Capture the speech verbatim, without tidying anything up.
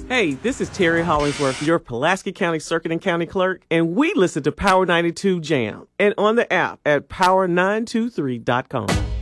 Hey, this is Terry Hollingsworth, your Pulaski County Circuit and County Clerk, and we listen to Power ninety-two Jam and on the app at power nine two three dot com.